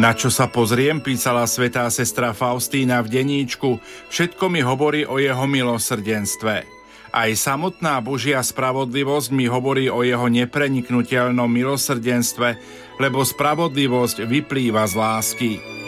Na čo sa pozriem, písala svätá sestra Faustína v denníčku, všetko mi hovorí o jeho milosrdenstve. Aj samotná Božia spravodlivosť mi hovorí o jeho nepreniknuteľnom milosrdenstve, lebo spravodlivosť vyplýva z lásky.